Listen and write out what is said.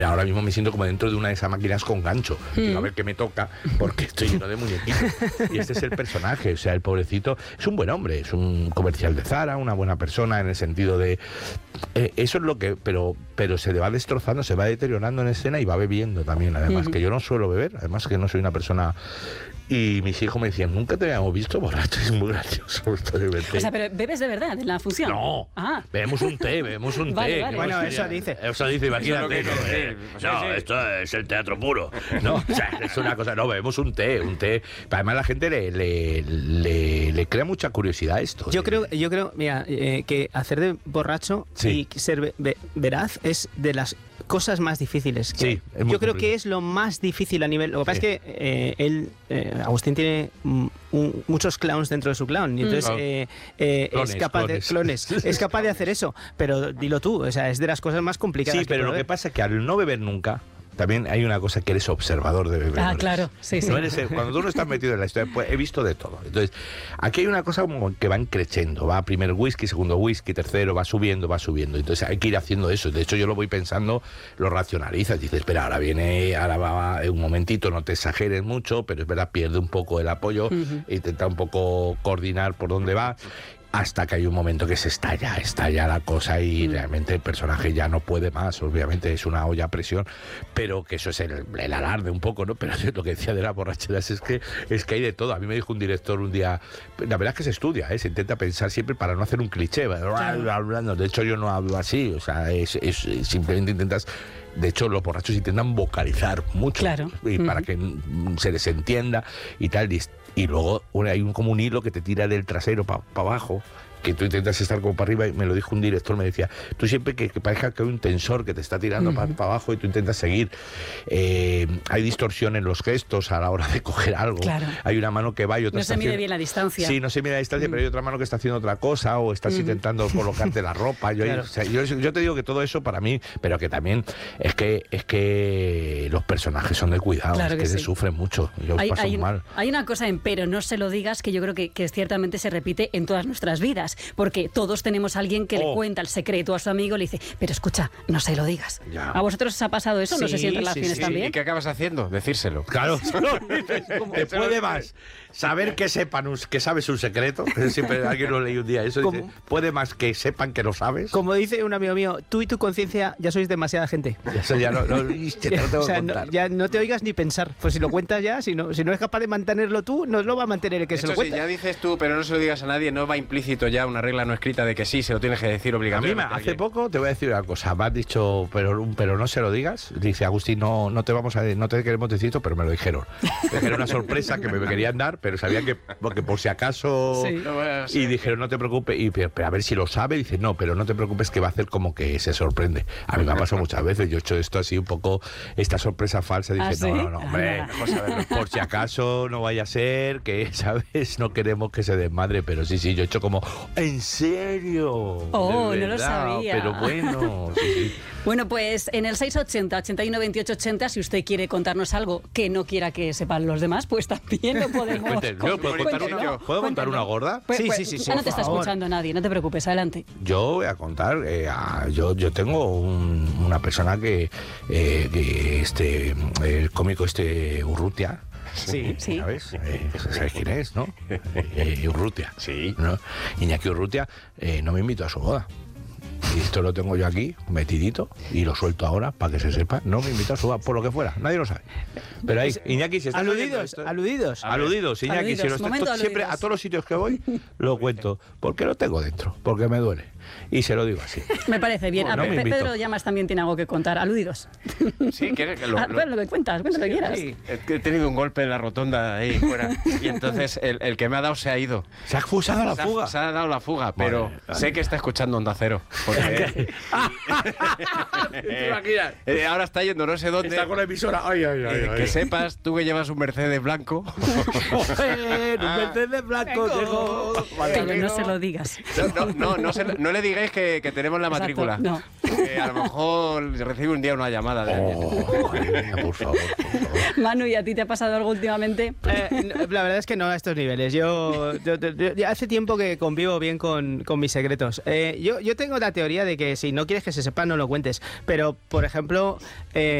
Ahora mismo me siento como dentro de una de esas máquinas con gancho. Digo, a ver qué me toca, porque estoy lleno de muñequitos. Y este es el personaje, o sea, el pobrecito es un buen hombre, es un comercial de Zara, una buena persona en el sentido de... eso es lo que... Pero se le va destrozando, se va deteriorando en escena y va bebiendo también, además, que yo no suelo beber, además que no soy una persona... Y mis hijos me decían, nunca te habíamos visto borracho, es muy gracioso esto de verte. O sea, pero ¿bebes de verdad en la función? No, bebemos un té. Vale. Bueno, eso dice. Eso dice, imagínate. No, esto es el teatro puro. No, o sea, es una cosa, no, bebemos un té. Además la gente le crea mucha curiosidad a esto. Yo creo, mira, que hacer de borracho y ser veraz es de las cosas más difíciles. Sí, es muy yo creo que es lo más difícil a nivel... Lo que pasa es que Agustín tiene muchos clowns dentro de su clown y entonces es capaz de hacer eso, pero dilo tú, o sea, es de las cosas más complicadas. Sí, pero lo que pasa es que al no beber nunca, también hay una cosa que eres observador de bebedores. Ah, claro, sí. No cuando tú no estás metido en la historia, pues he visto de todo. Entonces, aquí hay una cosa como que van creciendo. Va primer whisky, segundo whisky, tercero, va subiendo. Entonces hay que ir haciendo eso. De hecho, yo lo voy pensando, lo racionalizas. Dices, espera, ahora va un momentito, no te exageres mucho, pero es verdad, pierde un poco el apoyo, intenta un poco coordinar por dónde va. Hasta que hay un momento que se estalla la cosa y realmente el personaje ya no puede más. Obviamente es una olla a presión, pero que eso es el alarde un poco, ¿no? Pero lo que decía de las borracheras es que hay de todo. A mí me dijo un director un día, la verdad es que se estudia, se intenta pensar siempre para no hacer un cliché. Claro. De hecho yo no hablo así, o sea, simplemente intentas... De hecho, los borrachos intentan vocalizar mucho, claro, y para que se les entienda y tal. Y luego hay como un hilo que te tira del trasero para abajo, que tú intentas estar como para arriba, y me lo dijo un director, me decía, tú siempre que parezca que hay un tensor que te está tirando para abajo y tú intentas seguir. Hay distorsión en los gestos a la hora de coger algo. Claro. Hay una mano que va y otra no se mide bien la distancia. Sí, no se mide la distancia, pero hay otra mano que está haciendo otra cosa, o estás intentando colocarte la ropa. Yo te digo que todo eso para mí, pero que también es que los personajes son de cuidado, claro, es que se sufren mucho. Yo paso mal. Hay una cosa en pero no se lo digas que yo creo que ciertamente se repite en todas nuestras vidas. Porque todos tenemos a alguien que le cuenta el secreto a su amigo y le dice, pero escucha, no se lo digas. Ya. ¿A vosotros os ha pasado eso? No sé si en relaciones también. ¿Y qué acabas haciendo? Decírselo. Claro. Te puede más saber que sabes un secreto. Siempre alguien lo leí un día. Eso dice, puede más que sepan que lo sabes. Como dice un amigo mío, tú y tu conciencia ya sois demasiada gente. Eso ya no tengo o sea, que contar. Ya no te oigas ni pensar. Pues si lo cuentas ya, si no es capaz de mantenerlo tú, no lo va a mantener el que se lo cuenta. Si ya dices tú, pero no se lo digas a nadie, no va implícito ya una regla no escrita de que sí, se lo tienes que decir obligadamente. A mí hace poco te voy a decir una cosa. Me has dicho, pero no se lo digas. Dice, Agustín, no te queremos decir esto, pero me lo dijeron. Era una sorpresa que me querían dar, pero sabían que porque por si acaso. Sí. Y dijeron, no te preocupes. Y pero a ver si lo sabe. Dice, no, pero no te preocupes que va a hacer como que se sorprende. A mí me ha pasado muchas veces. Yo he hecho esto así un poco, esta sorpresa falsa. Dice, ¿sí? no, hombre, mejor saberlo. Por si acaso no vaya a ser que, ¿sabes? No queremos que se desmadre, pero sí, yo he hecho como, ¿en serio? Oh, no lo sabía. Pero bueno, sí. Bueno, pues en el 680 81 28 80, si usted quiere contarnos algo que no quiera que sepan los demás, pues también lo podemos. ¿Puedo contar una gorda? Sí. Ya no te está escuchando nadie, no te preocupes, adelante. Yo voy a contar, yo tengo una persona que el cómico Urrutia. Sí. ¿Sabes? ¿Sabes quién es, no? Urrutia. Sí. ¿No? Iñaki Urrutia no me invitó a su boda. Y esto lo tengo yo aquí, metidito, y lo suelto ahora para que se sepa. No me invitó a su boda, por lo que fuera, nadie lo sabe. Pero ahí, Iñaki, si estás aludidos, Iñaki, si siempre a todos los sitios que voy, lo cuento. Porque lo tengo dentro, porque me duele. Y se lo digo así. Me parece bien. Pedro Llamas también tiene algo que contar. Aludidos. Sí, ¿quieres que bueno, lo que cuenta lo que quieras. Sí, he tenido un golpe en la rotonda ahí fuera. Y entonces el que me ha dado se ha ido. Se ha dado la fuga. Se ha dado la fuga, pero sé que está escuchando Onda Cero. Porque ahora está yendo no sé dónde. Está con la emisora. Ay. Que sepas, tú que llevas un Mercedes blanco. Un Mercedes blanco. Pero no se lo digas. No no le digáis que tenemos la matrícula. No. A lo mejor recibe un día una llamada de alguien. Por favor. Manu, ¿y a ti te ha pasado algo últimamente? La verdad es que no a estos niveles. Yo hace tiempo que convivo bien con mis secretos. Yo tengo la teoría de que si no quieres que se sepa, no lo cuentes. Pero, por ejemplo...